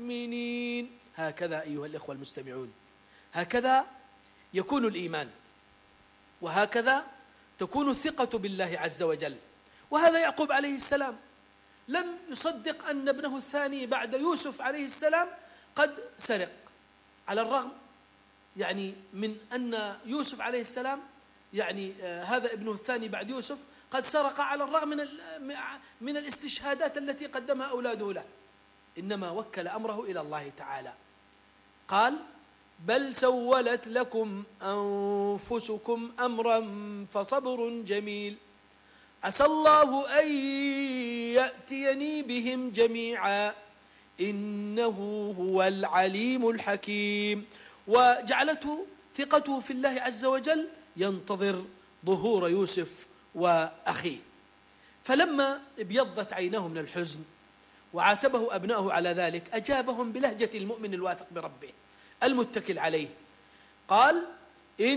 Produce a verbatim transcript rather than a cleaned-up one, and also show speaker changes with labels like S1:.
S1: المؤمنين. هكذا أيها الإخوة المستمعون، هكذا يكون الإيمان، وهكذا تكون الثقة بالله عز وجل. وهذا يعقوب عليه السلام لم يصدق أن ابنه الثاني بعد يوسف عليه السلام قد سرق، على الرغم يعني من أن يوسف عليه السلام يعني آه هذا ابنه الثاني بعد يوسف قد سرق، على الرغم من من الاستشهادات التي قدمها أولاده له، إنما وكل أمره إلى الله تعالى. قال: بل سولت لكم أنفسكم أمرا فصبر جميل عسى الله أن يأتيني بهم جميعا إنه هو العليم الحكيم. وجعلته ثقته في الله عز وجل ينتظر ظهور يوسف وأخيه. فلما ابيضت عيناه من الحزن وعاتبه أبناؤه على ذلك، أجابهم بلهجة المؤمن الواثق بربه المتكل عليه. قال: